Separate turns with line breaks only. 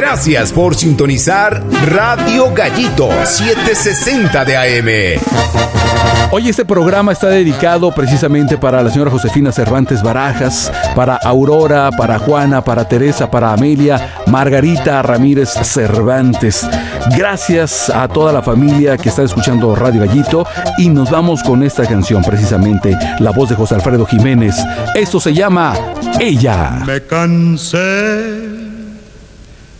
Gracias por sintonizar Radio Gallito 760 de AM.
Hoy este programa está dedicado precisamente para la señora Josefina Cervantes Barajas, para Aurora, para Juana, para Teresa, para Amelia, Margarita Ramírez Cervantes. Gracias a toda la familia que está escuchando Radio Gallito y nos vamos con esta canción, precisamente la voz de José Alfredo Jiménez. Esto se llama Ella.
Me cansé